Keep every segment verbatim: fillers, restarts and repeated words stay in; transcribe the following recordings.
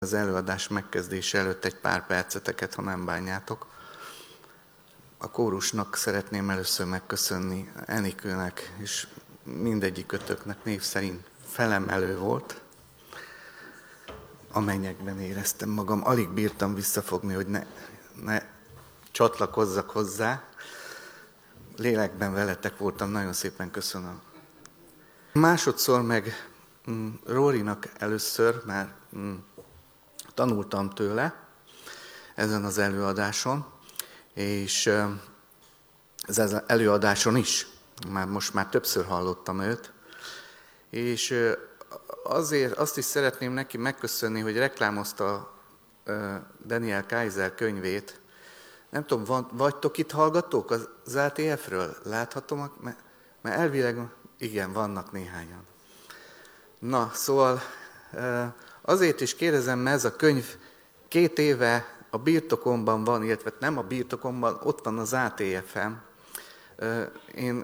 Az előadás megkezdése előtt egy pár perceteket, ha nem bánjátok. A kórusnak szeretném először megköszönni, Enikőnek és mindegyikötöknek név szerint felemelő volt. A mennyekben éreztem magam, alig bírtam visszafogni, hogy ne, ne csatlakozzak hozzá. Lélekben veletek voltam, nagyon szépen köszönöm. Másodszor meg mm, Rórinak először már mm, tanultam tőle ezen az előadáson, és ez az előadáson is, már most már többször hallottam őt, és azért azt is szeretném neki megköszönni, hogy reklámozta Daniel Kaiser könyvét. Nem tudom, van, vagytok itt hallgatók az á té ef-ről? Láthatom? Mert elvileg igen, vannak néhányan. Na, szóval azért is kérdezem, mert ez a könyv két éve a birtokomban van, illetve nem a birtokomban, ott van az á té ef-en. Én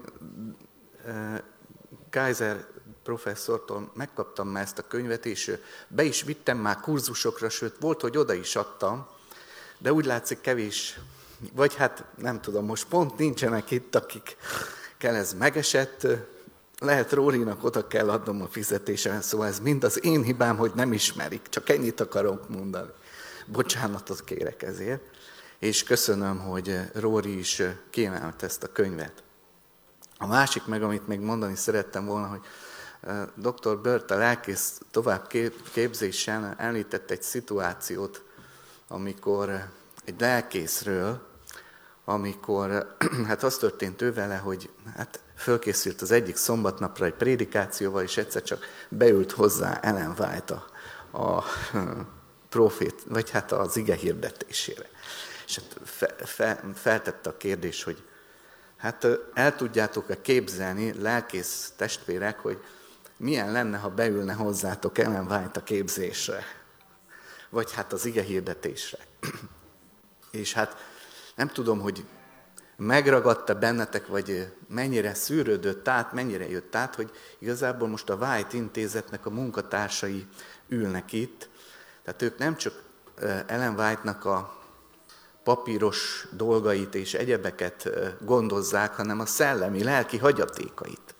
Kaiser professzortól megkaptam már ezt a könyvet, és be is vittem már kurzusokra, sőt volt, hogy oda is adtam, de úgy látszik kevés, vagy hát nem tudom, most pont nincsenek itt, akik kell ez megesett. Lehet Rórinak oda kell adnom a fizetésemet, szóval ez mind az én hibám, hogy nem ismerik, csak ennyit akarok mondani. Bocsánatot kérek ezért, és köszönöm, hogy Róri is kiemelt ezt a könyvet. A másik meg, amit még mondani szerettem volna, hogy doktor Bört a lelkész továbbképzésen említett egy szituációt, amikor egy lelkészről, amikor hát az történt ő vele, hogy hát fölkészült az egyik szombatnapra egy prédikációval, és egyszer csak beült hozzá Ellen White a, a profét, vagy hát az ige hirdetésére. És hát fe, fe, feltette a kérdés, hogy hát el tudjátok-e képzelni, lelkész testvérek, hogy milyen lenne, ha beülne hozzátok Ellen White a képzésre, vagy hát az ige hirdetésre. És hát nem tudom, hogy megragadta bennetek, vagy mennyire szűrődött át, mennyire jött át, hogy igazából most a White intézetnek a munkatársai ülnek itt. Tehát ők nem csak Ellen White-nak a papíros dolgait és egyebeket gondozzák, hanem a szellemi, lelki hagyatékait.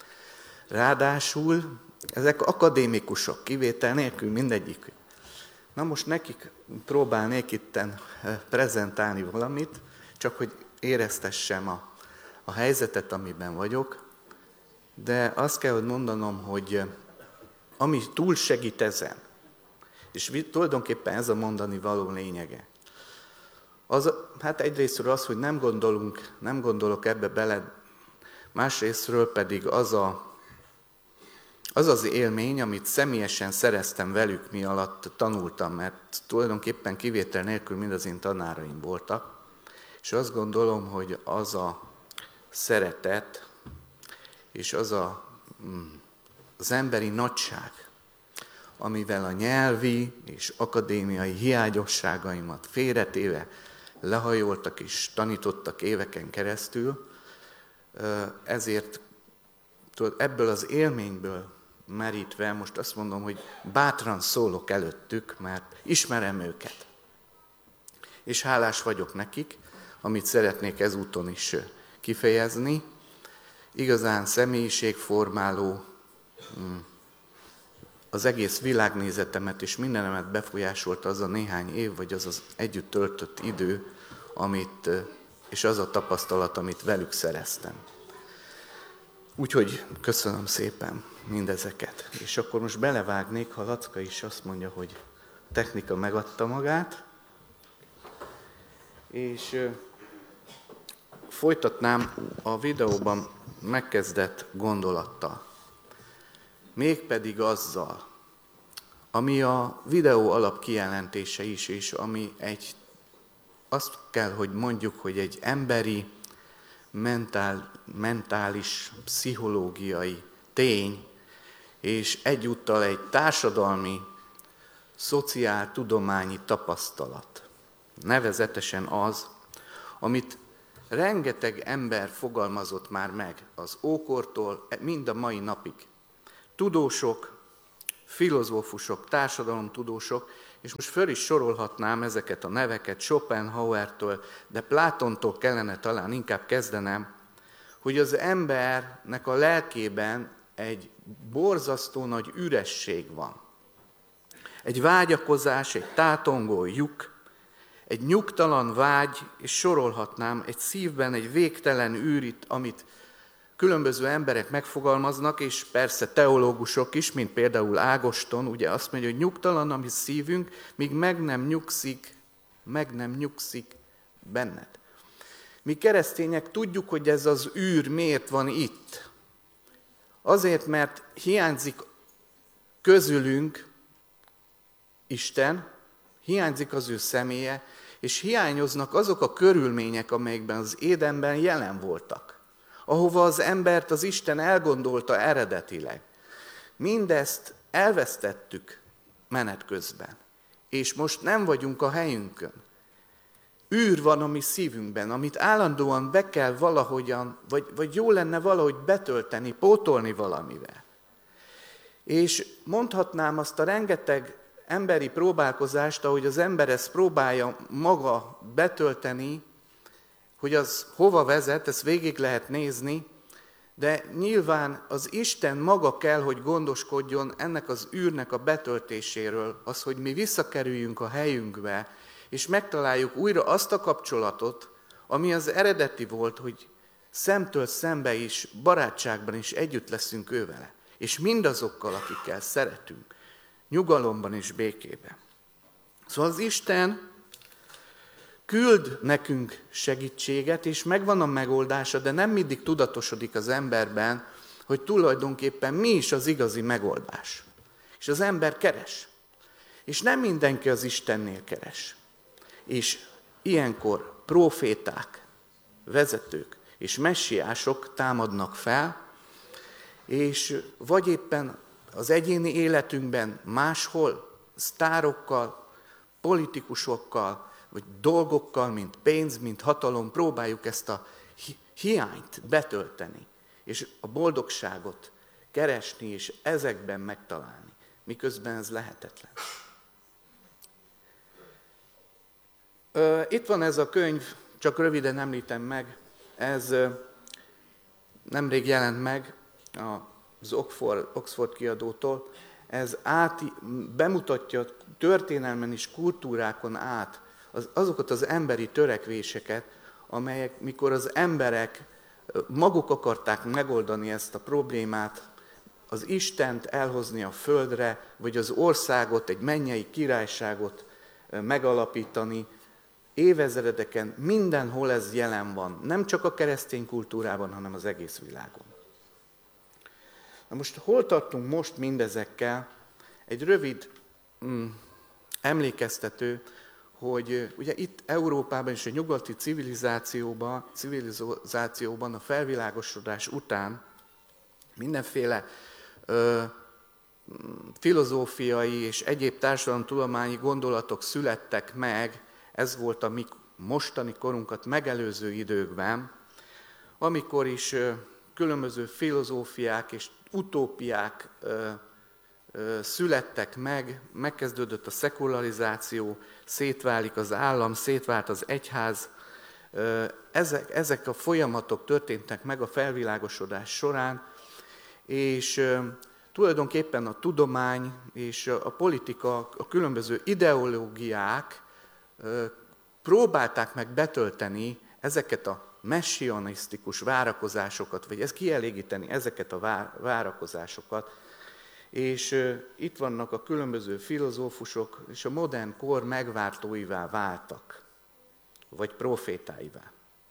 Ráadásul ezek akadémikusok, kivétel nélkül mindegyik. Na most nekik próbálnék itten prezentálni valamit, csak hogy éreztessem a, a helyzetet, amiben vagyok, de azt kell, hogy mondanom, hogy ami túl segít ezen, és tulajdonképpen ez a mondani való lényege, az, hát egyrésztről az, hogy nem gondolunk, nem gondolok ebbe bele, másrésztről pedig az a, az az élmény, amit személyesen szereztem velük, mi alatt tanultam, mert tulajdonképpen kivétel nélkül mind az én tanáraim voltak, és azt gondolom, hogy az a szeretet, és az a, az emberi nagyság, amivel a nyelvi és akadémiai hiányosságaimat félretéve lehajoltak és tanítottak éveken keresztül, ezért ebből az élményből merítve most azt mondom, hogy bátran szólok előttük, mert ismerem őket. És hálás vagyok nekik, amit szeretnék ezúton is kifejezni. Igazán személyiségformáló, az egész világnézetemet és mindenemet befolyásolta az a néhány év, vagy az az együtt töltött idő, amit, és az a tapasztalat, amit velük szereztem. Úgyhogy köszönöm szépen mindezeket. És akkor most belevágnék, ha Lacka is azt mondja, hogy technika megadta magát, és folytatnám a videóban megkezdett gondolattal. Mégpedig azzal, ami a videó alap kijelentése is, és ami egy, azt kell, hogy mondjuk, hogy egy emberi, mentál, mentális, pszichológiai tény, és egyúttal egy társadalmi, szociáltudományi tapasztalat. Nevezetesen az, amit rengeteg ember fogalmazott már meg az ókortól, mind a mai napig. Tudósok, filozófusok, társadalomtudósok, és most föl is sorolhatnám ezeket a neveket Schopenhauertől, de Plátontól kellene talán inkább kezdenem, hogy az embernek a lelkében egy borzasztó nagy üresség van. Egy vágyakozás, egy tátongó lyuk, egy nyugtalan vágy, és sorolhatnám, egy szívben egy végtelen űrit, amit különböző emberek megfogalmaznak, és persze teológusok is, mint például Ágoston, ugye azt mondja, hogy nyugtalan a mi szívünk, míg meg nem nyugszik, meg nem nyugszik benned. Mi keresztények tudjuk, hogy ez az űr miért van itt. Azért, mert hiányzik közülünk Isten, hiányzik az ő személye, és hiányoznak azok a körülmények, amelyekben az Édenben jelen voltak, ahova az embert az Isten elgondolta eredetileg. Mindezt elvesztettük menet közben, és most nem vagyunk a helyünkön. Űr van a mi szívünkben, amit állandóan be kell valahogyan, vagy, vagy jó lenne valahogy betölteni, pótolni valamivel. És mondhatnám azt a rengeteg emberi próbálkozást, ahogy az ember ezt próbálja maga betölteni, hogy az hova vezet, ezt végig lehet nézni, de nyilván az Isten maga kell, hogy gondoskodjon ennek az űrnek a betöltéséről, az, hogy mi visszakerüljünk a helyünkbe, és megtaláljuk újra azt a kapcsolatot, ami az eredeti volt, hogy szemtől szembe is, barátságban is együtt leszünk ővele, és mindazokkal, akikkel szeretünk, nyugalomban és békében. Szóval az Isten küld nekünk segítséget, és megvan a megoldása, de nem mindig tudatosodik az emberben, hogy tulajdonképpen mi is az igazi megoldás. És az ember keres. És nem mindenki az Istennél keres. És ilyenkor próféták, vezetők és messiások támadnak fel, és vagy éppen az egyéni életünkben máshol, sztárokkal, politikusokkal, vagy dolgokkal, mint pénz, mint hatalom próbáljuk ezt a hi- hiányt betölteni, és a boldogságot keresni, és ezekben megtalálni, miközben ez lehetetlen. Itt van ez a könyv, csak röviden említem meg, ez nemrég jelent meg az Oxford, Oxford kiadótól, ez át, bemutatja történelmen és kultúrákon át az, azokat az emberi törekvéseket, amelyek, mikor az emberek maguk akarták megoldani ezt a problémát, az Istent elhozni a földre, vagy az országot, egy mennyei királyságot megalapítani, évezredeken mindenhol ez jelen van, nem csak a keresztény kultúrában, hanem az egész világon. Na most hol tartunk most mindezekkel? Egy rövid mm, emlékeztető, hogy ugye itt Európában és a nyugati civilizációban, civilizációban a felvilágosodás után mindenféle ö, filozófiai és egyéb társadalomtudományi gondolatok születtek meg, ez volt a mi mostani korunkat megelőző időkben, amikor is ö, különböző filozófiák és utópiák ö, ö, születtek meg, megkezdődött a szekularizáció, szétválik az állam, szétvált az egyház. Ö, ezek, ezek a folyamatok történtek meg a felvilágosodás során, és ö, tulajdonképpen a tudomány és a politika, a különböző ideológiák ö, próbálták meg betölteni ezeket a messianisztikus várakozásokat, vagy ezt kielégíteni ezeket a várakozásokat. És uh, itt vannak a különböző filozófusok, és a modern kor megváltóivá váltak, vagy profétáivá.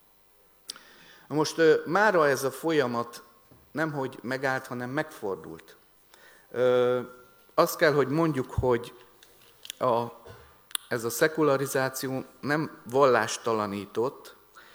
Most uh, mára ez a folyamat nemhogy megállt, hanem megfordult. Uh, azt kell, hogy mondjuk, hogy a, ez a szekularizáció nem vallástalanított,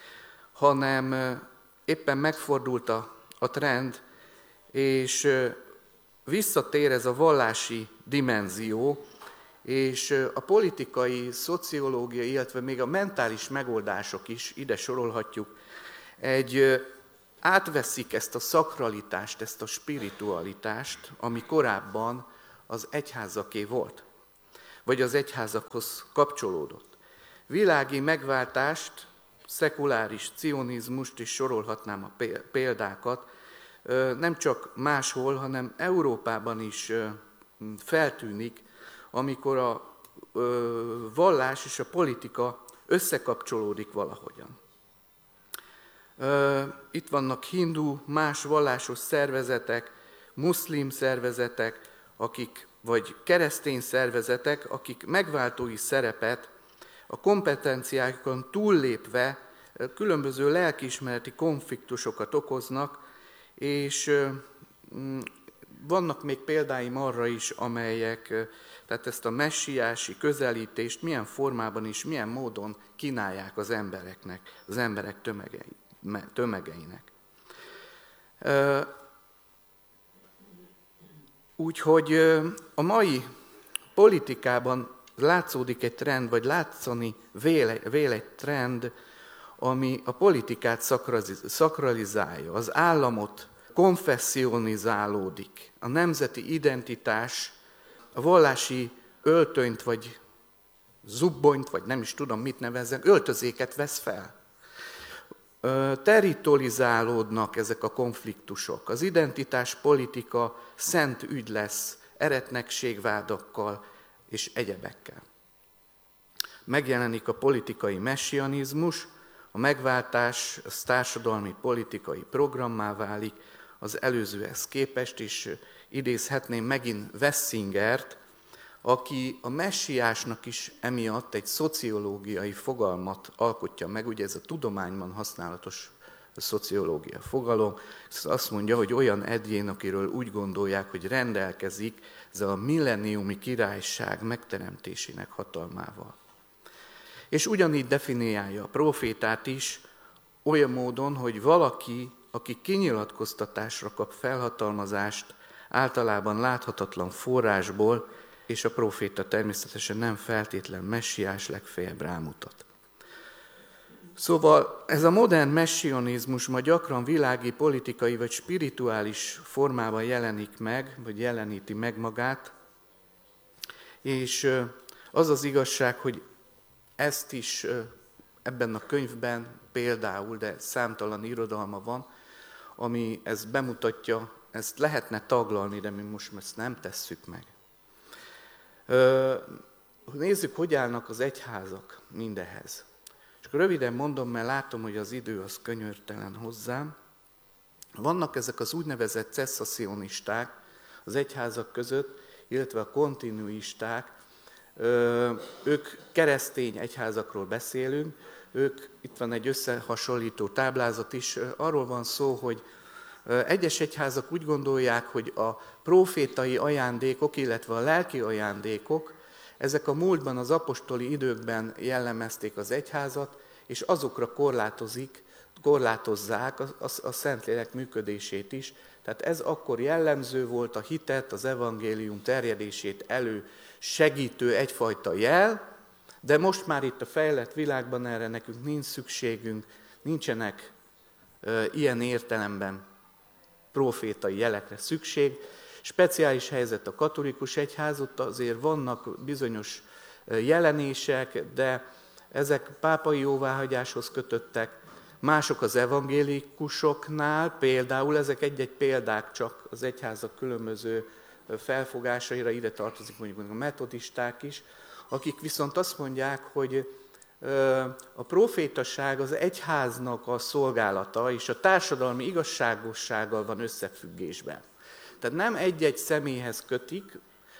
hanem éppen megfordult a, a trend, és visszatér ez a vallási dimenzió, és a politikai, szociológiai, illetve még a mentális megoldások is, ide sorolhatjuk, egy átveszik ezt a szakralitást, ezt a spiritualitást, ami korábban az egyházaké volt. vagy az egyházakhoz kapcsolódott. Világi megváltást, szekuláris cionizmust is sorolhatnám a példákat, nem csak máshol, hanem Európában is feltűnik, amikor a vallás és a politika összekapcsolódik valahogyan. Itt vannak hindu, más vallásos szervezetek, muszlim szervezetek, akik, vagy keresztény szervezetek, akik megváltói szerepet a kompetenciákon túllépve különböző lelkiismereti konfliktusokat okoznak, és vannak még példáim arra is, amelyek tehát ezt a messiási közelítést milyen formában és milyen módon kínálják az embereknek, az emberek tömegei, tömegeinek. Úgyhogy a mai politikában látszódik egy trend, vagy látszani véle, véle egy trend, ami a politikát szakralizálja, az államot konfessionizálódik, a nemzeti identitás, a vallási öltönyt, vagy zubbonyt, vagy nem is tudom mit nevezzem, öltözéket vesz fel. Territorializálódnak ezek a konfliktusok. Az identitáspolitika szent ügy lesz, eretnekségvádakkal és egyebekkel. Megjelenik a politikai messianizmus, a megváltás az társadalmi politikai programmá válik, az előzőhez képest is idézhetném megint Wessingert, aki a messiásnak is emiatt egy szociológiai fogalmat alkotja meg, ugye ez a tudományban használatos szociológia fogalom, azt mondja, hogy olyan egyén, akiről úgy gondolják, hogy rendelkezik ezzel a milleniumi királyság megteremtésének hatalmával. És ugyanígy definiálja a profétát is olyan módon, hogy valaki, aki kinyilatkoztatásra kap felhatalmazást, általában láthatatlan forrásból, és a proféta természetesen nem feltétlen messiás, legfeljebb rámutat. Szóval ez a modern messianizmus ma gyakran világi, politikai vagy spirituális formában jelenik meg, vagy jeleníti meg magát, és az az igazság, hogy ezt is ebben a könyvben például, de számtalan irodalma van, ami ezt bemutatja, ezt lehetne taglalni, de mi most ezt nem tesszük meg. Nézzük, hogy állnak az egyházak mindehez. És akkor röviden mondom, mert látom, hogy az idő az könyörtelen hozzám. Vannak ezek az úgynevezett cesszacionisták az egyházak között, illetve a kontinuisták. Ők keresztény egyházakról beszélünk, ők, itt van egy összehasonlító táblázat is, arról van szó, hogy egyes egyházak úgy gondolják, hogy a profétai ajándékok, illetve a lelki ajándékok, ezek a múltban, az apostoli időkben jellemezték az egyházat, és azokra korlátozik, korlátozzák a, a, a Szentlélek működését is. Tehát ez akkor jellemző volt, a hitet, az evangélium terjedését elő segítő egyfajta jel, de most már itt a fejlett világban erre nekünk nincs szükségünk, nincsenek e, ilyen értelemben profétai jelekre szükség. Speciális helyzet a katolikus egyház, ott azért vannak bizonyos jelenések, de ezek pápai jóváhagyáshoz kötöttek, mások az evangélikusoknál, például ezek egy-egy példák csak az egyházak különböző felfogásaira, ide tartozik mondjuk a metodisták is, akik viszont azt mondják, hogy a profétaság az egyháznak a szolgálata, és a társadalmi igazságossággal van összefüggésben. Tehát nem egy-egy személyhez kötik,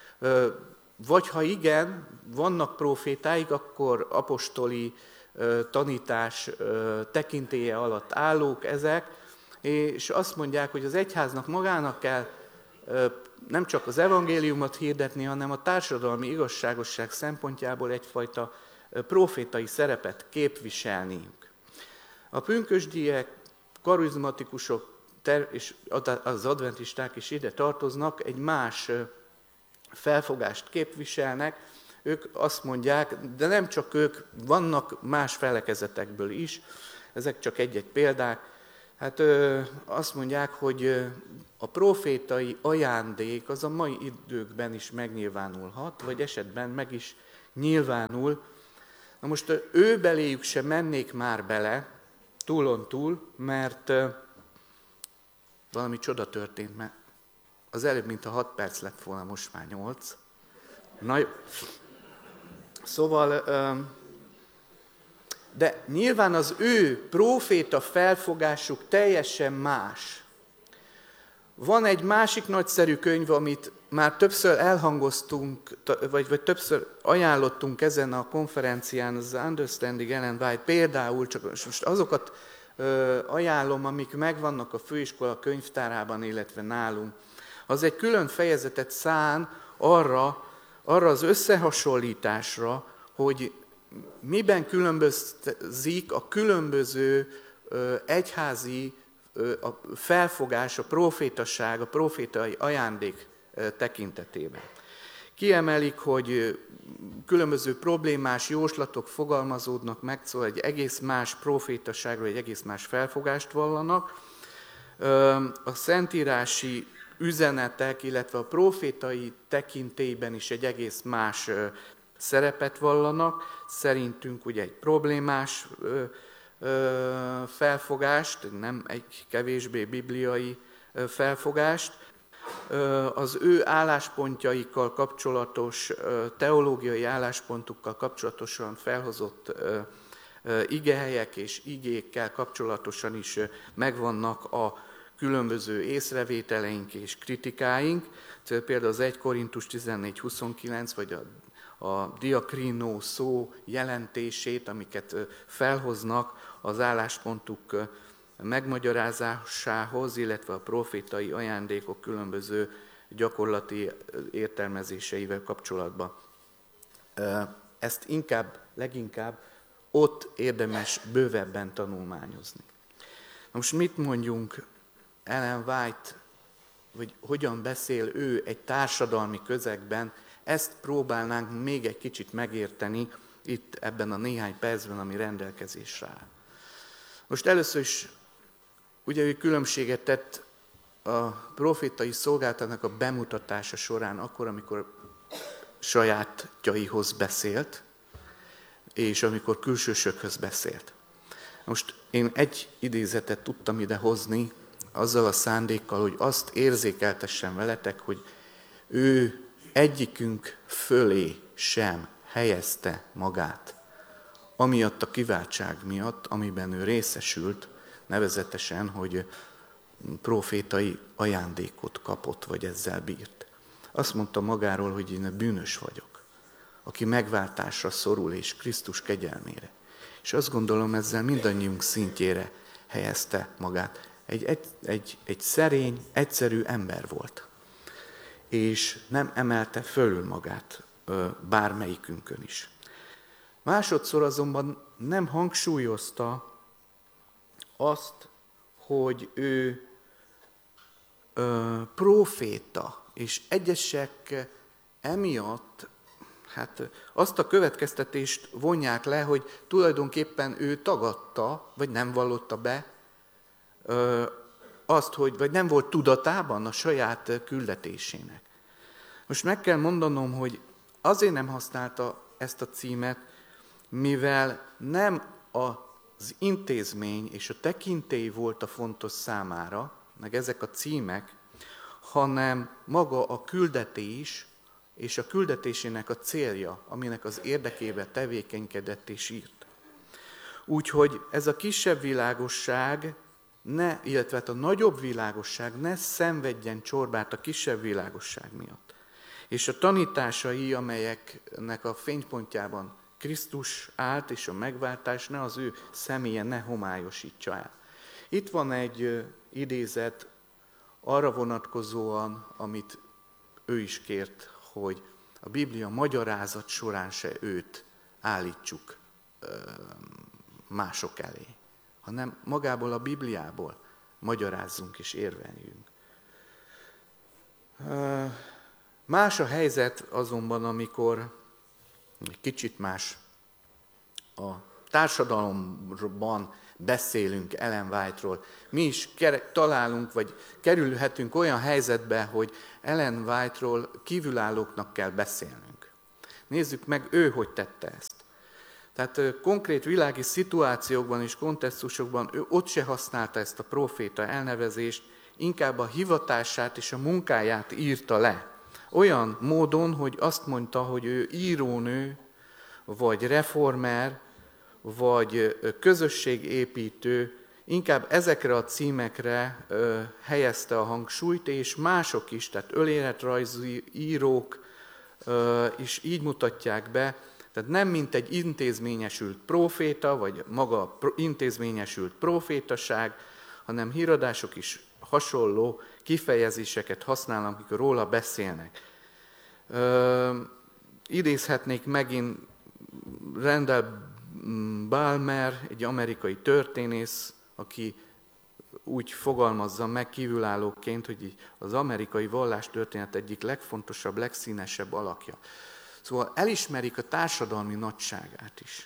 vagy ha igen, vannak profétáik, akkor apostoli tanítás tekintélye alatt állók ezek, és azt mondják, hogy az egyháznak magának kell nem csak az evangéliumot hirdetni, hanem a társadalmi igazságosság szempontjából egyfajta profétai szerepet képviselniük. A pünkösdiek, karizmatikusok és az adventisták is ide tartoznak, egy más felfogást képviselnek, ők azt mondják, de nem csak ők, vannak más felekezetekből is, ezek csak egy-egy példák, Hát ö, azt mondják, hogy a profétai ajándék az a mai időkben is megnyilvánulhat, vagy esetben meg is nyilvánul. Na most ő beléjük sem mennék már bele, túlon túl, mert ö, valami csoda történt, mert az előbb, mint a hat perc lett volna, most már nyolc. Na jó. Szóval, ö, de nyilván az ő próféta felfogásuk teljesen más. Van egy másik nagyszerű könyv, amit már többször elhangoztunk, vagy, vagy többször ajánlottunk ezen a konferencián, az Understanding Ellen White, például, csak most azokat ö, ajánlom, amik megvannak a főiskola könyvtárában, illetve nálunk. Az egy külön fejezetet szán arra, arra az összehasonlításra, hogy miben különbözik a különböző ö, egyházi ö, a felfogás, a profétaság, a profétai ajándék ö, tekintetében. Kiemelik, hogy különböző problémás jóslatok fogalmazódnak meg, szóval egy egész más profétaságról, egy egész más felfogást vallanak. Ö, a szentírási üzenetek, illetve a profétai tekintélyben is egy egész más ö, szerepet vallanak, szerintünk ugye egy problémás ö, ö, felfogást, nem egy kevésbé bibliai ö, felfogást. Ö, az ő álláspontjaikkal kapcsolatos, ö, teológiai álláspontukkal kapcsolatosan felhozott ö, ö, igehelyek és igékkel kapcsolatosan is ö, megvannak a különböző észrevételeink és kritikáink. Például az egy Korintus tizennégy huszonkilenc, vagy a a diakrínó szó jelentését, amiket felhoznak az álláspontuk megmagyarázásához, illetve a profétai ajándékok különböző gyakorlati értelmezéseivel kapcsolatban. Ezt inkább, leginkább ott érdemes bővebben tanulmányozni. Most mit mondjunk Ellen White, vagy hogyan beszél ő egy társadalmi közegben, ezt próbálnánk még egy kicsit megérteni itt ebben a néhány percben, ami rendelkezésre áll. Most először is, ugye ő különbséget tett a profétai szolgálatának a bemutatása során, akkor, amikor sajátjaihoz beszélt, és amikor külsősökhöz beszélt. Most én egy idézetet tudtam ide hozni, azzal a szándékkal, hogy azt érzékeltessen veletek, hogy ő egyikünk fölé sem helyezte magát, amiatt a kiváltság miatt, amiben ő részesült, nevezetesen, hogy profétai ajándékot kapott, vagy ezzel bírt. Azt mondta magáról, hogy én bűnös vagyok, aki megváltásra szorul, és Krisztus kegyelmére. És azt gondolom, ezzel mindannyiunk szintjére helyezte magát. Egy, egy, egy, egy szerény, egyszerű ember volt. És nem emelte fölül magát bármelyikünkön is. Másodszor azonban nem hangsúlyozta azt, hogy ő ö, proféta, és egyesek emiatt hát azt a következtetést vonják le, hogy tulajdonképpen ő tagadta, vagy nem vallotta be ö, azt, hogy, vagy nem volt tudatában a saját küldetésének. Most meg kell mondanom, hogy azért nem használta ezt a címet, mivel nem az intézmény és a tekintély volt a fontos számára, meg ezek a címek, hanem maga a küldetés és a küldetésének a célja, aminek az érdekébe tevékenykedett és írt. Úgyhogy ez a kisebb világosság, ne, illetve hát a nagyobb világosság ne szenvedjen csorbát a kisebb világosság miatt. És a tanításai, amelyeknek a fénypontjában Krisztus állt, és a megváltás ne az ő személye ne homályosítsa el. Itt van egy idézet arra vonatkozóan, amit ő is kért, hogy a Biblia magyarázat során se őt állítsuk mások elé, hanem magából a Bibliából magyarázzunk és érveljünk. Más a helyzet azonban, amikor egy kicsit más a társadalomban beszélünk Ellen White-ról. Mi is találunk, vagy kerülhetünk olyan helyzetbe, hogy Ellen White-ról kívülállóknak kell beszélnünk. Nézzük meg, ő hogy tette ezt. Tehát konkrét világi szituációkban és kontextusokban ő ott se használta ezt a próféta elnevezést, inkább a hivatását és a munkáját írta le. Olyan módon, hogy azt mondta, hogy ő írónő, vagy reformer, vagy közösségépítő, inkább ezekre a címekre ö, helyezte a hangsúlyt, és mások is, tehát önéletrajzi írók ö, is így mutatják be, tehát nem mint egy intézményesült próféta, vagy maga intézményesült prófétaság, hanem híradások is hasonló kifejezéseket használnak, amikor róla beszélnek. Ö, idézhetnék megint Randall Balmer, egy amerikai történész, aki úgy fogalmazza meg kívülállóként, hogy az amerikai vallástörténet egyik legfontosabb, legszínesebb alakja. Szóval elismerik a társadalmi nagyságát is.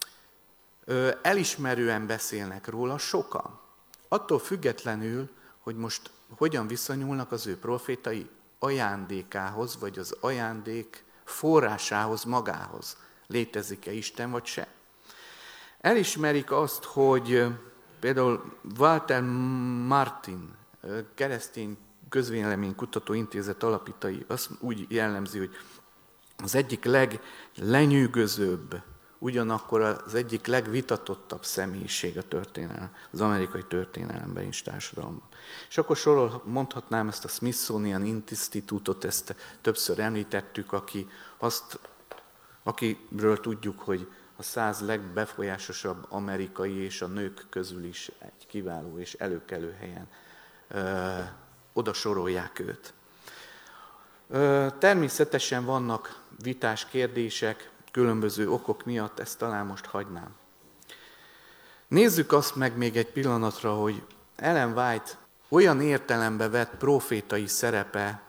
Elismerően beszélnek róla sokan. Attól függetlenül, hogy most hogyan viszonyulnak az ő profétai ajándékához, vagy az ajándék forrásához magához. Létezik-e Isten, vagy se. Elismerik azt, hogy például Walter Martin, keresztény közvéleménykutató intézet alapítói, azt úgy jellemzi, hogy az egyik leglenyűgözőbb, ugyanakkor az egyik legvitatottabb személyiség a történelem, az amerikai történelemben és társadalomban. És akkor sorol, mondhatnám ezt a Smithsonian Institute-ot, ezt többször említettük, aki azt, akiről tudjuk, hogy a száz legbefolyásosabb amerikai és a nők közül is egy kiváló és előkelő helyen ö, oda sorolják őt. Ö, természetesen vannak vitás kérdések, különböző okok miatt, ezt talán most hagynám. Nézzük azt meg még egy pillanatra, hogy Ellen White olyan értelembe vett profétai szerepe,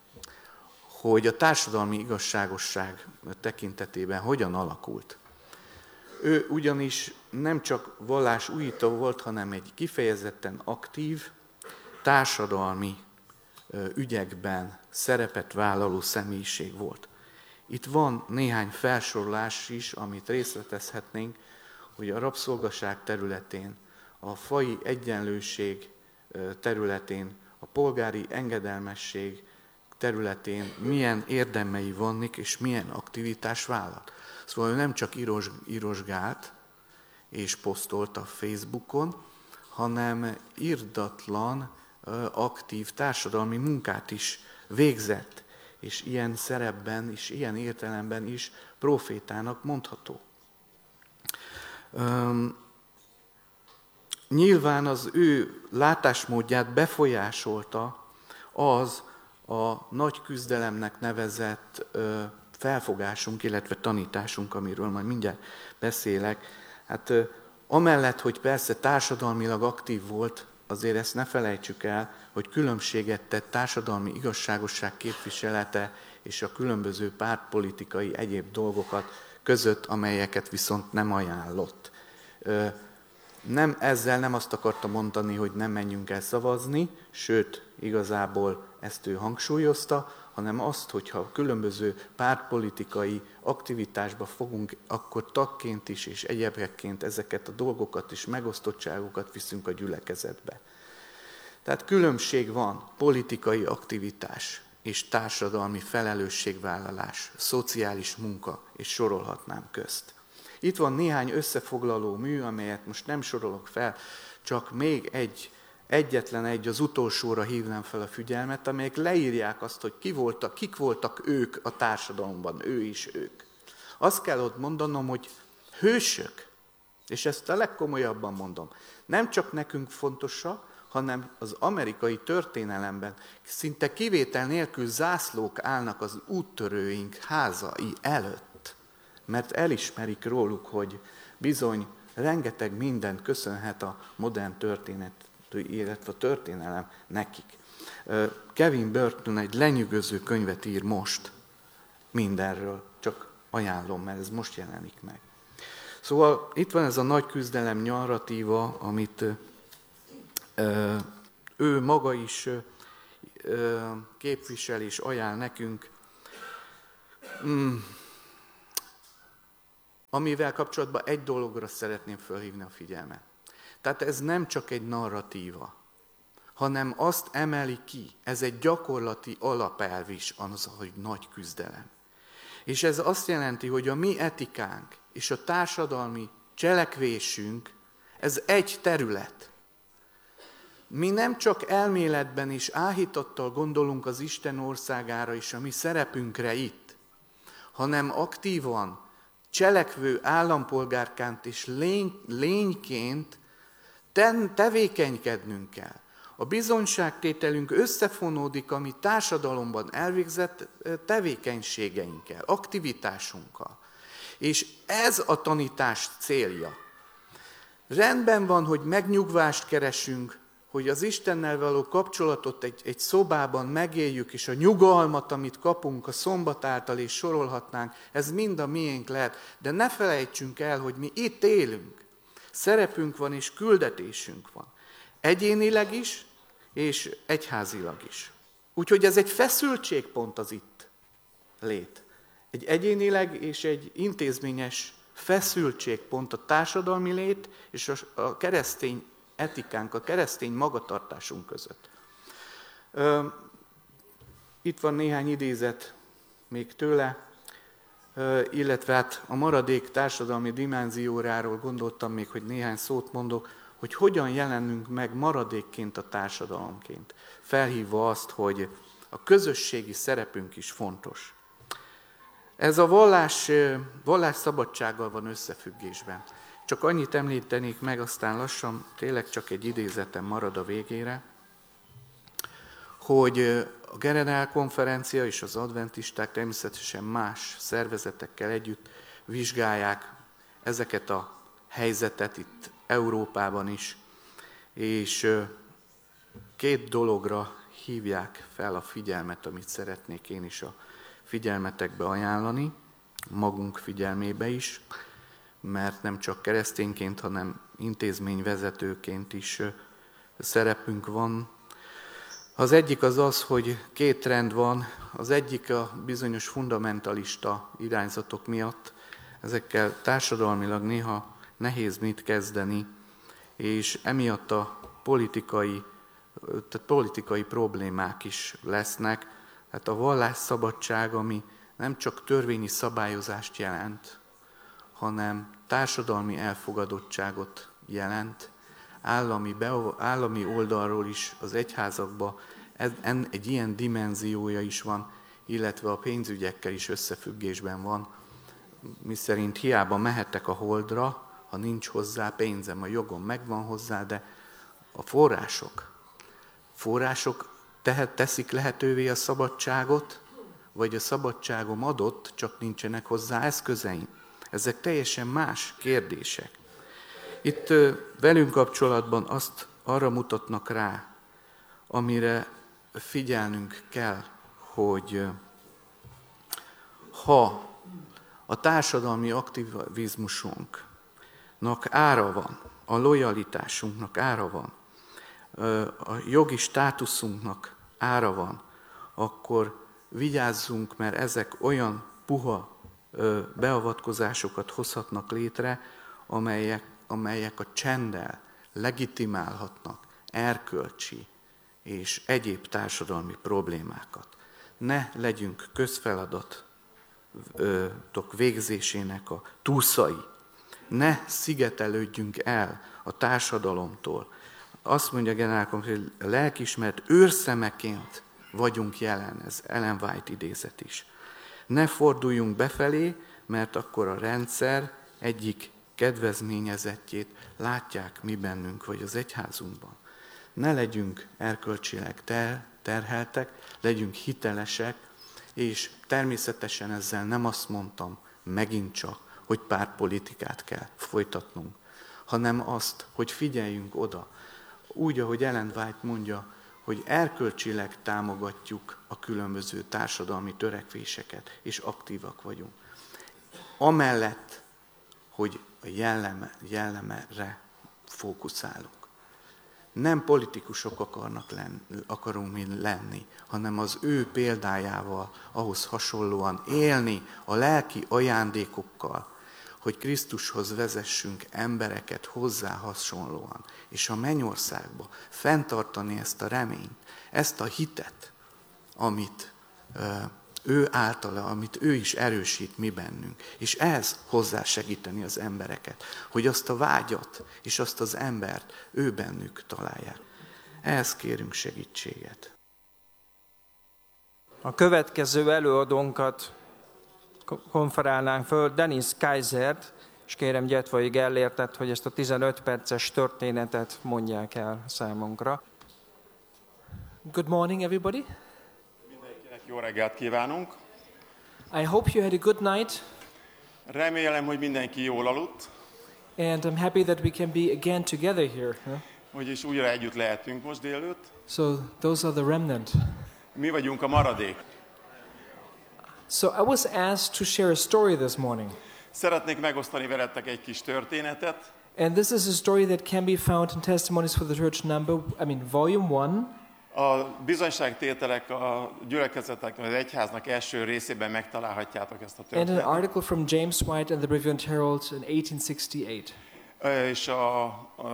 hogy a társadalmi igazságosság tekintetében hogyan alakult. Ő ugyanis nem csak vallásújító volt, hanem egy kifejezetten aktív, társadalmi ügyekben szerepet vállaló személyiség volt. Itt van néhány felsorolás is, amit részletezhetnénk, hogy a rabszolgaság területén, a faji egyenlőség területén, a polgári engedelmesség területén milyen érdemei vannak, és milyen aktivitás vállalt. Szóval ő nem csak íros, írosgált és posztolt a Facebookon, hanem irdatlan, aktív társadalmi munkát is végzett, és ilyen szerepben és ilyen értelemben is profétának mondható. Üm, nyilván az ő látásmódját befolyásolta az a nagy küzdelemnek nevezett ö, felfogásunk, illetve tanításunk, amiről majd mindjárt beszélek. Hát ö, amellett, hogy persze társadalmilag aktív volt, azért ezt ne felejtsük el, hogy különbséget tett társadalmi igazságosság képviselete és a különböző pártpolitikai egyéb dolgokat között, amelyeket viszont nem ajánlott. Ö, nem, ezzel nem azt akarta mondani, hogy nem menjünk el szavazni, sőt, igazából ezt ő hangsúlyozta, hanem azt, hogyha különböző pártpolitikai aktivitásba fogunk, akkor tagként is és egyebekként ezeket a dolgokat és megosztottságokat viszünk a gyülekezetbe. Tehát különbség van politikai aktivitás és társadalmi felelősségvállalás, szociális munka, és sorolhatnám közt. Itt van néhány összefoglaló mű, amelyet most nem sorolok fel, csak még egy, egyetlen egy, az utolsóra hívnám fel a figyelmet, amelyek leírják azt, hogy ki voltak, kik voltak ők a társadalomban, ő is ők. Azt kell ott mondanom, hogy hősök, és ezt a legkomolyabban mondom, nem csak nekünk fontosak, hanem az amerikai történelemben szinte kivétel nélkül zászlók állnak az úttörőink házai előtt, mert elismerik róluk, hogy bizony rengeteg mindent köszönhet a modern történet, illetve a történelem nekik. Kevin Burton egy lenyűgöző könyvet ír most mindenről, csak ajánlom, mert ez most jelenik meg. Szóval itt van ez a nagy küzdelem narratíva, amit ö, ő maga is ö, képvisel és ajánl nekünk, mm. amivel kapcsolatban egy dologra szeretném felhívni a figyelmet. Tehát ez nem csak egy narratíva, hanem azt emeli ki, ez egy gyakorlati alapelv is, az, hogy nagy küzdelem. És ez azt jelenti, hogy a mi etikánk és a társadalmi cselekvésünk, ez egy terület. Mi nem csak elméletben és áhítattal gondolunk az Isten országára és a mi szerepünkre itt, hanem aktívan, cselekvő állampolgárként és lény, lényként ten, tevékenykednünk kell. A bizonyságtételünk összefonódik a mi társadalomban elvégzett tevékenységeinkkel, aktivitásunkkal. És ez a tanítás célja. Rendben van, hogy megnyugvást keresünk, hogy az Istennel való kapcsolatot egy, egy szobában megéljük, és a nyugalmat, amit kapunk a szombat által, és sorolhatnánk, ez mind a miénk lehet. De ne felejtsünk el, hogy mi itt élünk. Szerepünk van, és küldetésünk van. Egyénileg is, és egyházilag is. Úgyhogy ez egy feszültségpont az itt lét. Egy egyénileg és egy intézményes feszültségpont a társadalmi lét és a keresztény etikánk, a keresztény magatartásunk között. Itt van néhány idézet még tőle, illetve hát a maradék társadalmi dimenzióráról gondoltam még, hogy néhány szót mondok, hogy hogyan jelenünk meg maradékként a társadalomként, felhívva azt, hogy a közösségi szerepünk is fontos. Ez a vallás, vallás szabadsággal van összefüggésben. Csak annyit említenék meg, aztán lassan tényleg csak egy idézetem marad a végére, hogy a Generál Konferencia és az adventisták természetesen más szervezetekkel együtt vizsgálják ezeket a helyzetet itt Európában is, és két dologra hívják fel a figyelmet, amit szeretnék én is a figyelmetekbe ajánlani, magunk figyelmébe is, mert nem csak keresztényként, hanem intézményvezetőként is szerepünk van. Az egyik az az, hogy két trend van, az egyik a bizonyos fundamentalista irányzatok miatt, ezekkel társadalmilag néha nehéz mit kezdeni, és emiatt a politikai, tehát politikai problémák is lesznek. Hát a vallásszabadság, ami nem csak törvényi szabályozást jelent, hanem társadalmi elfogadottságot jelent, állami, állami oldalról is az egyházakban egy ilyen dimenziója is van, illetve a pénzügyekkel is összefüggésben van, miszerint hiába mehetek a holdra, ha nincs hozzá pénzem, a jogom megvan hozzá, de a források, források tehet, teszik lehetővé a szabadságot, vagy a szabadságom adott, csak nincsenek hozzá eszközeim. Ezek teljesen más kérdések. Itt velünk kapcsolatban azt arra mutatnak rá, amire figyelnünk kell, hogy ha a társadalmi aktivizmusunknak ára van, a lojalitásunknak ára van, a jogi státuszunknak ára van, akkor vigyázzunk, mert ezek olyan puha beavatkozásokat hozhatnak létre, amelyek, amelyek a csenddel legitimálhatnak erkölcsi és egyéb társadalmi problémákat. Ne legyünk közfeladatok végzésének a túszai. Ne szigetelődjünk el a társadalomtól. Azt mondja Generál Konferencia, hogy a lelkiismeret őrszemeként vagyunk jelen, ez Ellen White idézet is. Ne forduljunk befelé, mert akkor a rendszer egyik kedvezményezettjét látják mi bennünk, vagy az egyházunkban. Ne legyünk erkölcsileg ter- terheltek, legyünk hitelesek, és természetesen ezzel nem azt mondtam, megint csak, hogy pártpolitikát kell folytatnunk, hanem azt, hogy figyeljünk oda. Úgy, ahogy Ellen White mondja, hogy erkölcsileg támogatjuk a különböző társadalmi törekvéseket, és aktívak vagyunk. Amellett, hogy a jelleme, jellemre fókuszálunk. Nem politikusok akarnak lenni, akarunk mi lenni, hanem az ő példájával ahhoz hasonlóan élni a lelki ajándékokkal, hogy Krisztushoz vezessünk embereket hozzá hasonlóan, és a mennyországba fenntartani ezt a reményt, ezt a hitet, amit ő általa, amit ő is erősít mi bennünk. És ez hozzá segíteni az embereket, hogy azt a vágyat és azt az embert ő bennük találják. Ehhez kérünk segítséget. A következő előadónkat konferálnánk föl, Dennis Kaisert, és kérem Gyetvai Gellértet, hogy ezt a tizenöt perces történetet mondják el számunkra. Good morning, everybody. Mindenkinek jó reggelt kívánunk. I hope you had a good night. Remélem, hogy mindenki jól aludt. And I'm happy that we can be again together here. Huh? Hogy is újra együtt lehetünk most délőtt. So those are the remnant. Mi vagyunk a maradék. So I was asked to share a story this morning. Szeretnék megosztani veletek egy kis történetet. And this is a story that can be found in Testimonies for the Church number, I mean, volume one. A bizonyságtételek a gyülekezetek, az egyháznak első részében megtalálhatjátok ezt a And történetet. an article from James White and the Brilliant Herald in eighteen sixty-eight. És a,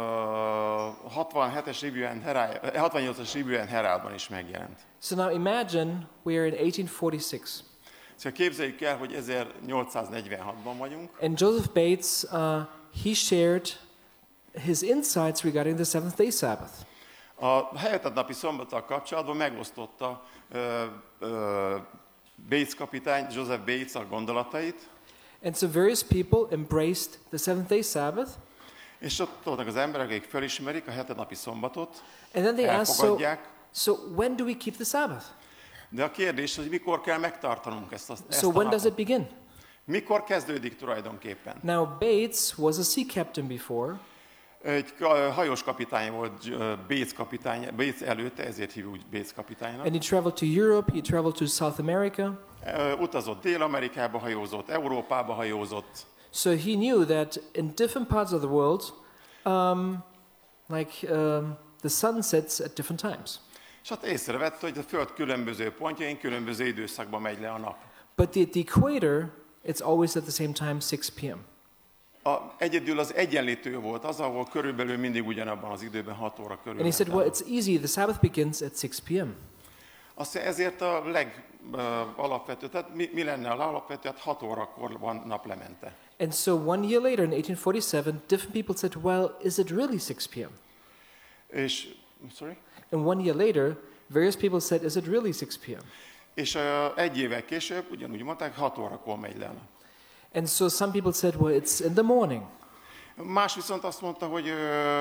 a hatvanhetes Review and Herald, hatvannyolcas Review and Heraldban is megjelent. So now imagine we are in eighteen forty-six. Szóval képzeljük el, hogy ezernyolcszáznegyvenhatban vagyunk. And Joseph Bates, uh, he shared his insights regarding the seventh day Sabbath. A helyettnapi szombattal kapcsolatban megosztotta uh, uh, Bates kapitány, Joseph Bates a gondolatait. And so various people embraced the seventh day Sabbath. És ott voltak az emberek, akik felismerik a hetednapi szombatot, And then they asked, so, elfogadják. so when do we keep the Sabbath? De a kérdés, hogy mikor kell megtartanunk ezt a, ezt So a when does it napot? begin? Mikor kezdődik tulajdonképpen? Now Bates was a sea captain before. Egy ka- hajós kapitány volt, uh, Bates kapitány, Bates előtte, ezért hívjuk úgy Bates kapitánynak. And he traveled to Europe, he traveled to South America. Uh, utazott Dél-Amerikába, hajózott, Európába hajózott. So he knew that in different parts of the world, um, like um, the sun sets at different times. És hát észrevette, hogy a Föld különböző pontjain, különböző időszakban megy le a nap. But the, the equator, it's always at the same time, six p.m. A, egyedül az egyenlítő volt az, ahol körülbelül mindig ugyanabban az időben hat óra körül. And he said, well, it's easy, the Sabbath begins at six p.m. Azt ezért a legalapvető, tehát mi, mi lenne a alapvető, hát hat órakor van naplemente. And so one year later, in eighteen forty-seven, different people said, well, is it really six p.m.? És, sorry? And one year later, various people said, is it really six p.m.? És uh, egy évvel később ugyanúgy mondták, hat órakor megy le a nap. And so some people said, well, it's in the morning. Más viszont azt mondta, hogy uh,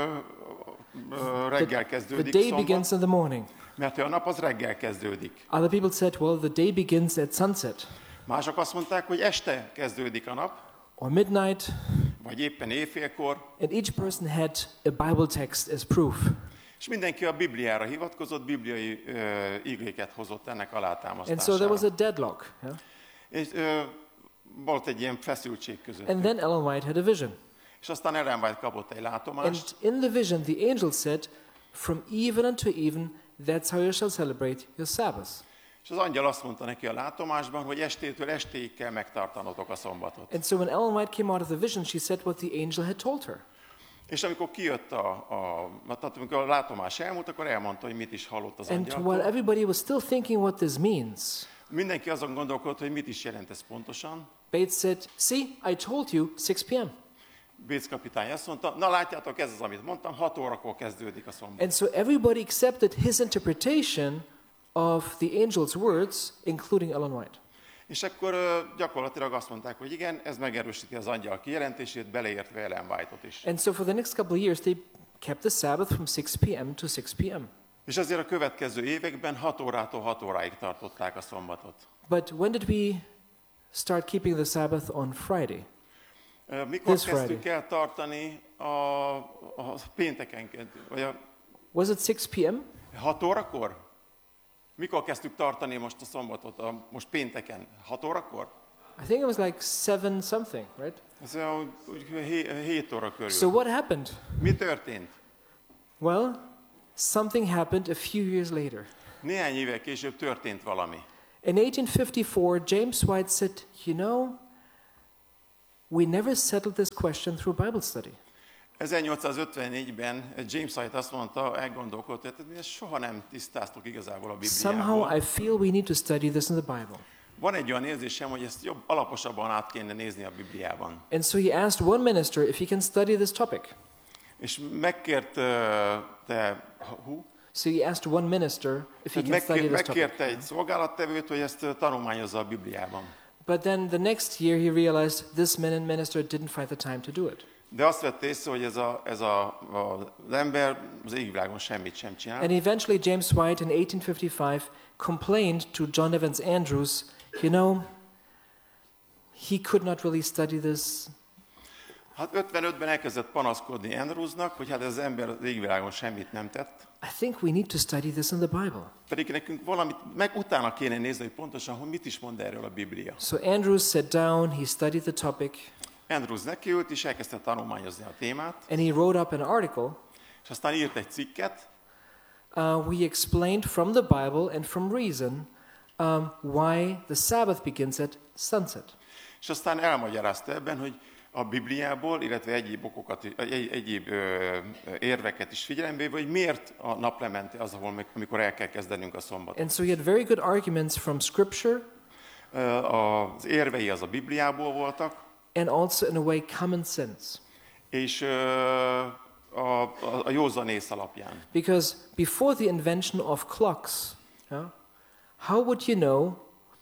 uh, reggel The kezdődik day szombat, begins in the morning. mert a nap az reggel kezdődik. Other people said, well, the day begins at sunset Mások azt mondták, hogy este kezdődik a nap, or midnight. vagy éppen éjfélkor, And each person had a Bible text as proof. és mindenki a Bibliára hivatkozott, bibliai uh, igéket hozott ennek And so alátámasztására. there was a deadlock. Yeah? És uh, volt egy ilyen feszültség között. And then Ellen White had a vision. És aztán Ellen White kapott egy And látomást, in the vision, the angel said, from even unto even, that's how you shall celebrate your Sabbath. és az angyal azt mondta neki a látomásban, hogy estétől estéig kell megtartanotok a szombatot. And so when Ellen White came out of the vision, she said what the angel had told her. És amikor kijött a, a, tehát amikor a látomás elmúlt, akkor elmondta, hogy mit is hallott az And while angyaltól. everybody was still thinking what this means, Mindenki azon gondolkodott, hogy mit is jelent ez pontosan. Bates said, see, I told you, six p.m. Bates kapitány azt mondta, na látjátok, ez az, amit mondtam, hat órakor kezdődik a szombat. And so everybody accepted his interpretation of the angel's words, including Ellen White. És akkor ö, gyakorlatilag azt mondták, hogy igen, ez megerősíti az angyal kijelentését, beleértve Ellen White-ot is. And so for the next couple of years, they kept the Sabbath from six p.m. to six p.m. És ezért a következő években hat órától hat óráig tartották a szombatot. But when did we start keeping the Sabbath on Friday? Ö, Mikor This kezdtük Friday. el tartani a, a péntekenként, vagy a Was it six p.m.? hat órakor? Mikor kezdtük tartani most a szombatot, a, most pénteken? hat órakor? I think it was like seven something, right? Ez olyan úgy hé- hét óra körül. So what happened? Mi történt? Well, something happened a few years later. Néhány évvel később történt valami. In eighteen fifty-four, James White said, you know, we never settled this question through Bible study. ezernyolcszázötvennégyben James White azt mondta, elgondolkodott, hogy mi ezt soha nem tisztáztuk igazából a Somehow Bibliából. I feel we need to study this in the Bible. Van egy olyan érzésem, hogy ezt jobb, alaposabban át kéne nézni a Bibliában. And so he asked one minister if he can study this topic. És megkért uh, te, hú? So he asked one minister if he can study Megkér, this topic. megkérte egy szolgálattevőt, hogy ezt uh, tanulmányozza a Bibliában. But then the next year he realized this min- minister didn't find the time to do it. De azt vette észre, hogy ez, a, ez a, a, az ember az égvilágon semmit sem csinál. And eventually James White in eighteen fifty-five complained to John Evans Andrews, you know, he could not really study this. Hát ötvenötben elkezdett panaszkodni Andrewsnak, hogy hát ez az ember az égvilágon semmit nem tett. I think we need to study this in the Bible. Pedig nekünk valamit, meg utána kéne nézni, hogy pontosan, hogy mit is mond erről a Biblia. So Andrews sat down, he studied the topic, Andrews nekiült, és elkezdte tanulmányozni a témát, and he wrote up an article. és aztán írt egy cikket, Uh, we explained from the Bible and from reason um, why the Sabbath begins at sunset. és aztán elmagyarázta ebben, hogy a Bibliából, illetve egyéb okokat, egy, egyéb ö, érveket is figyelembe véve, hogy miért a naplemente az, ahol meg, amikor el kell kezdenünk a szombatot. And so he had very good arguments from Scripture Ö, Az érvei az a Bibliából voltak, and also in a way common sense. és ö, a, a, a józanész alapján. Because before the invention of clocks, yeah, how would you know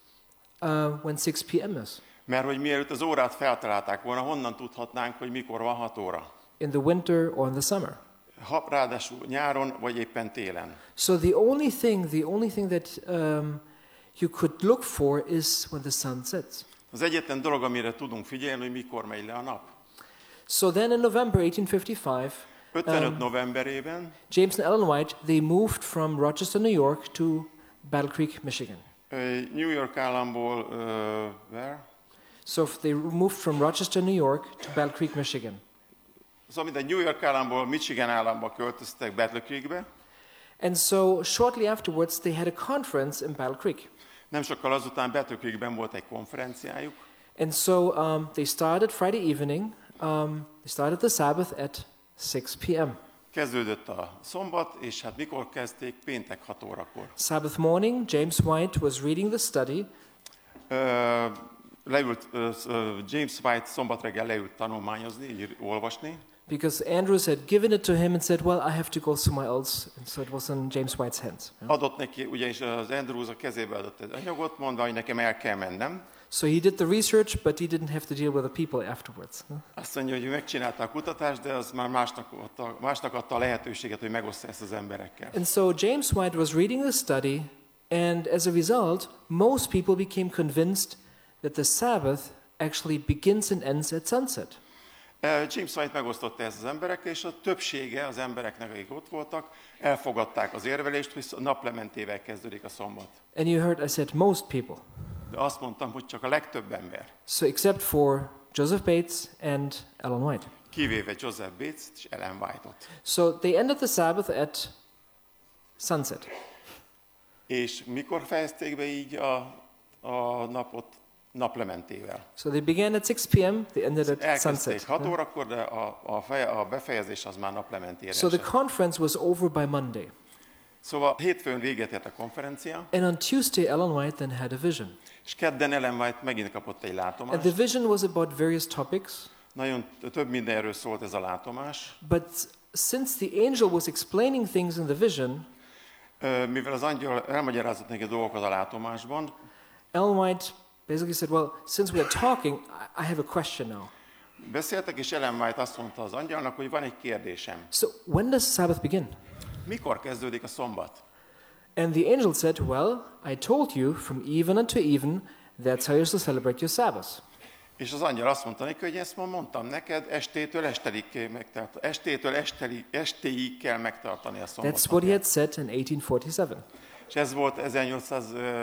uh, when six p.m. is? Mert hogy mielőtt az órát feltalálták volna, honnan tudhatnánk, hogy mikor van hat óra? In the winter or in the summer? Ha, ráadásul nyáron, vagy éppen télen. So the only thing, the only thing that um, you could look for is when the sun sets. Az egyetlen dolog, amire tudunk figyelni, hogy mikor megy le a nap. So then in November eighteen fifty-five, ötvenöt Um, novemberében James and Ellen White, they moved from Rochester, New York to Battle Creek, Michigan. ö, New York államból, uh, where? So if they moved from Rochester, New York to Battle Creek, Michigan. Szóval mint New York államból Michigan államba költöztek Battle Creekbe. And so shortly afterwards, they had a conference in Battle Creek. Nem sokkal azután Battle Creekben volt egy konferenciájuk, And so um, they started Friday evening. Um, they started the Sabbath at six p.m. kezdődött a szombat, és hát mikor kezdték? Péntek hat órakor. Sabbath morning, James White was reading the study, Ö, leült, ö, ö, James White szombat reggel leült tanulmányozni, így olvasni, because Andrews had given it to him and said, well, I have to go somewhere else. And so it was in James White's hands. adott neki, ugyanis az Andrews a kezébe adott egy anyagot, mondva, hogy nekem el kell mennem. So he did the research, but he didn't have to deal with the people afterwards. Azt mondja, hogy ő megcsinálta a kutatást, de az már másnak adta, másnak adta a lehetőséget, hogy megosztja ezt az emberekkel. And so James White was reading the study, and as a result, most people became convinced that the Sabbath actually begins and ends at sunset. James White megosztotta ezt az emberekkel, és a többsége az embereknek, akik ott voltak, elfogadták az érvelést, hogy naplementével kezdődik a szombat. And you heard I said most people. De azt mondtam, hogy csak a legtöbb ember, So except for Joseph Bates and Ellen White. kivéve Joseph Bates és Ellen White-ot. So they ended the Sabbath at sunset. És mikor fejezték be így a, a napot? Naplementével. So they began at six p.m., they ended at Elkezdték sunset. hat órakor, de a, a, feje, a befejezés az már naplementére So the esett. conference was over by Monday. Szóval hétfőn véget ért a konferencia, And on Tuesday, Ellen White then had a vision. és kedden Ellen White megint kapott egy And látomást. the vision was about various topics, Nagyon több mindenről szólt ez a látomás. but since the angel was explaining things in the vision, Ö, Mivel az angyal elmagyarázott neki dolgokat a látomásban, Ellen White basically said, well, since we are talking, I I have a question now. beszéltek, és Ellen White azt mondta az angyalnak, hogy van egy kérdésem. So when does Sabbath begin? Mikor kezdődik a szombat? And the angel said, well, I told you from even unto even, that's how you're to celebrate your Sabbath. És az angyal azt mondta neki, hogy ezt ma mondtam neked, estétől esteig kell megtartani, estétől estéig, estéig kell megtartani a szombat. That's what he had said in eighteen forty-seven. És ez volt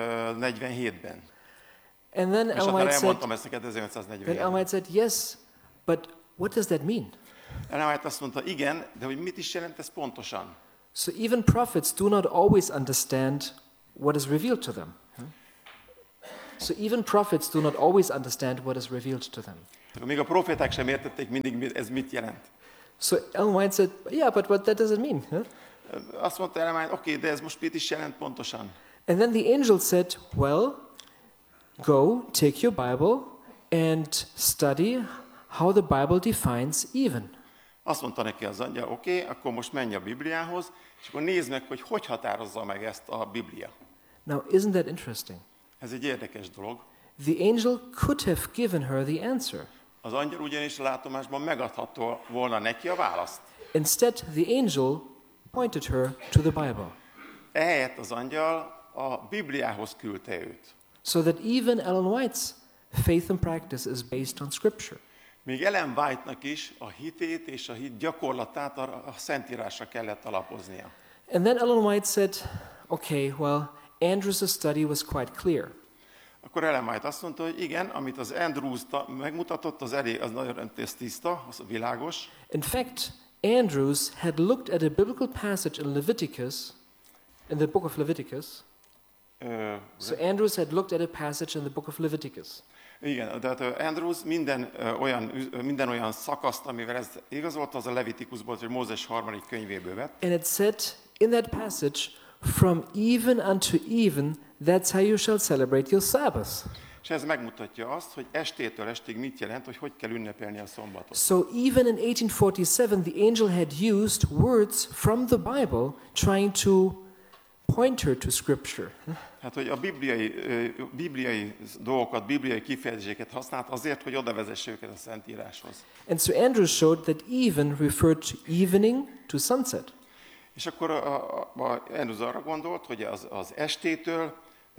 ezernyolcszáznegyvenhétben. And then És Ellen akkor White said, elmondtam ezt neked then Ellen ezernyolcszáznegyvenhétben. White said, yes, But what does that mean? Ellen White azt mondta, igen, de hogy mit is jelent ez pontosan? So even prophets do not always understand what is revealed to them. So even prophets do not always understand what is revealed to them. Még a proféták sem értették mindig, ez mit jelent. So Ellen White said, yeah, but what that does it mean? Huh? Azt mondta Ellen White, oké, okay, de ez most mit is jelent pontosan? And then the angel said, well, go, take your Bible and study how the Bible defines even. Azt mondta neki az angyal, oké, okay, akkor most menj a Bibliához, és akkor nézd meg, hogy hogy határozza meg ezt a Biblia. Now, isn't that interesting? Ez egy érdekes dolog. The angel could have given her the answer. Az angyal ugyanis a látomásban megadhatta volna neki a választ. Instead, the angel pointed her to the Bible. Ehelyett az angyal a Bibliához küldte őt. So that even Ellen White's faith and practice is based on Scripture. Még Ellen White-nak is a hitét és a hit gyakorlatát a, a Szentírásra kellett alapoznia. And then Ellen White said, okay, well, Andrew's study was quite clear. Akkor Ellen White azt mondta, hogy igen, amit az Andrews megmutatott, az elég, az nagyon tiszta, az világos. In fact, Andrews had looked at a biblical passage in Leviticus, in the book of Leviticus. Uh, So Andrews had looked at a passage in the book of Leviticus. Igen, tehát Andrews minden, uh, olyan, minden olyan szakaszt, amivel ez igazolt, az a Levitikusból, hogy Mózes harmadik könyvéből vett. And it said in that passage, from even unto even, that's how you shall celebrate your Sabbath. És ez megmutatja azt, hogy estétől estig mit jelent, hogy hogy kell ünnepelni a szombatot. So even in eighteen forty-seven, the angel had used words from the Bible trying to point her to Scripture. Hát, hogy a bibliai, bibliai dolgokat, bibliai kifejezéseket használt azért, hogy oda vezesse őket a Szentíráshoz. And so Andrews showed that even referred to evening to sunset. És akkor a, a, a Andrews arra gondolt, hogy az, az estétől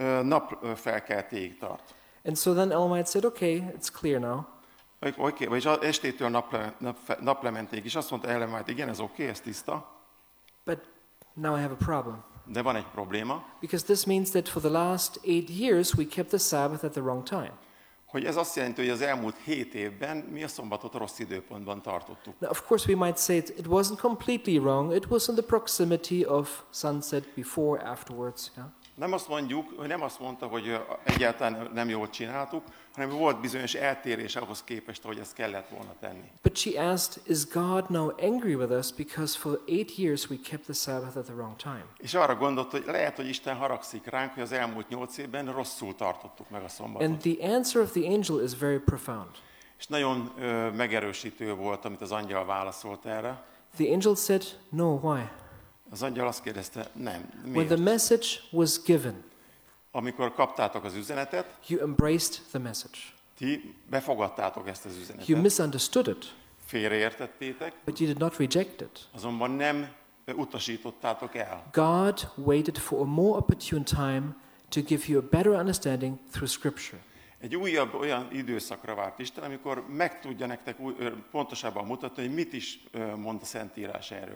napfelkeltéig tart. And so then Ellen White said, okay, it's clear now. Oké, okay, vagyis az estétől naple, nap, naplementéig is azt mondta Ellen White, igen, ez oké, okay, ez tiszta. But now I have a problem. De van egy probléma, Because this means that for the last eight years we kept the Sabbath at the wrong time. hogy ez azt jelenti, hogy az elmúlt hét évben mi a szombatot rossz időpontban tartottuk. Now, of course, we might say it, it wasn't completely wrong. It was in the proximity of sunset, before, afterwards. Yeah? Nem azt mondjuk, hogy nem azt mondta, hogy egyáltalán nem jól csináltuk, hanem volt bizonyos eltérés ahhoz képest, hogy ezt kellett volna tenni. But she asked, is God now angry with us because for eight years we kept the Sabbath at the wrong time? És arra gondolt, hogy lehet, hogy Isten haragszik ránk, hogy az elmúlt nyolc évben rosszul tartottuk meg a szombatot. And the answer of the angel is very profound. És nagyon ö, megerősítő volt, amit az angyal válaszolt erre. The angel said, no, why? Az angyal azt kérdezte, nem, When miért? the message was given, Amikor kaptátok az üzenetet, you embraced the message. ti befogadtátok ezt az You üzenetet, misunderstood it, félreértettétek, but you did not reject it. azonban nem utasítottátok el. God waited for a more opportune time to give you a better understanding through Scripture. Egy újabb olyan időszakra várt Isten, amikor meg tudja nektek új, ö, pontosabban mutatni, hogy mit is ö, mond a Szentírás erről.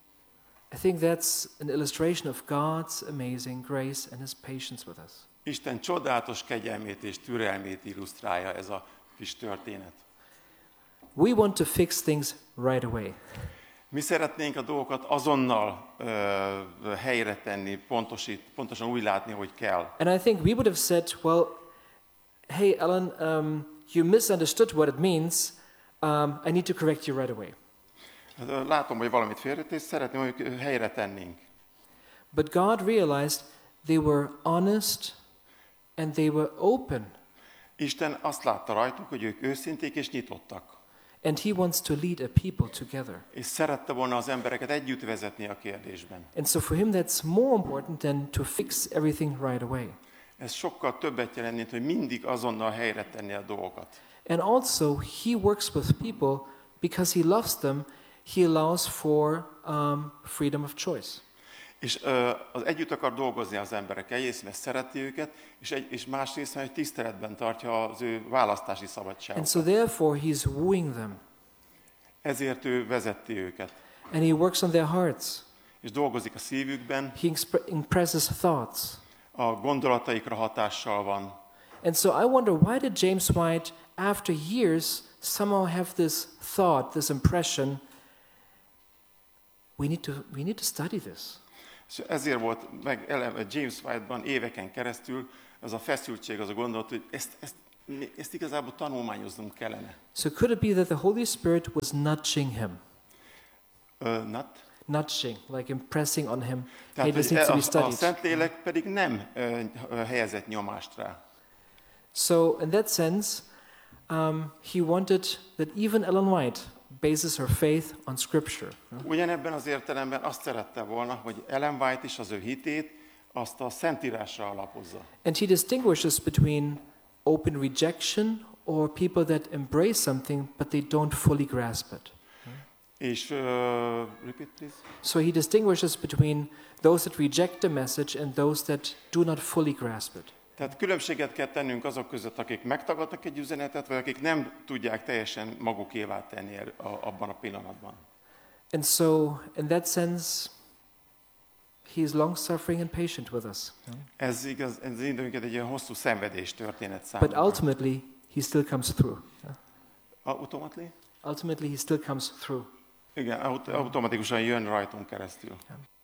I think that's an illustration of God's amazing grace and His patience with us. Isten csodálatos kegyelmét és türelmét illusztrálja ez a kis történet. We want to fix things right away. Mi szeretnénk a dolgokat azonnal ö, helyre tenni, pontosít, pontosan úgy látni, hogy kell. And I think we would have said, well, hey, Ellen, um, you misunderstood what it means. Um, I need to correct you right away. Látom, hogy valamit félretész, szeretném, hogy helyre tennénk. But God realized they were honest and they were open. Isten azt látta rajtuk, hogy ők őszinték és nyitottak. And He wants to lead a people together. És szerette volna az embereket együtt vezetni a kérdésben. And so for Him that's more important than to fix everything right away. Ez sokkal többet jelent, mint hogy mindig azonnal helyre tenni a dolgokat. And also He works with people because He loves them. He allows for um, freedom of choice. És ö, az együtt akar dolgozni az emberek, egyrészt, mert szereti őket, és, egy, és másrészt, mert tiszteletben tartja az ő választási And szabadságot. so therefore He's wooing them. Ezért ő vezeti őket. And He works on their hearts. És dolgozik a szívükben, He expre- impresses thoughts. a gondolataikra hatással van. And so I wonder, why did James White after years somehow have this thought, this impression, we need to, we need to study this. És ezért volt meg eleve James White-ban éveken keresztül az a feszültség, az a gondolat, hogy ezt, ezt, ezt igazából tanulmányoznunk kellene. So could it be that the Holy Spirit was nudging him? Uh, not? Nudging, like impressing on him. Hey, Tehát, this hogy needs to be a, a studied. Szentlélek pedig nem uh, helyezett nyomást rá. So in that sense, um, he wanted that even Ellen White bases her faith on Scripture. Ugyanebben az értelemben azt szerette volna, hogy Ellen White is az ő hitét azt a Szentírásra alapozza. And he distinguishes between open rejection or people that embrace something but they don't fully grasp it. És, uh, repeat please. So he distinguishes between those that reject the message and those that do not fully grasp it. Tehát különbséget kell tennünk azok között, akik megtagadnak egy üzenetet, vagy akik nem tudják teljesen magukévá tenni el- a- abban a pillanatban. And so in that sense, he is long-suffering and patient with us. Ez igaz, ez időnként egy ilyen hosszú szenvedés történet But számunkra. ultimately, he still comes through. Automately? Ultimately, he still comes through. Igen, aut- automatikusan jön rajtunk keresztül.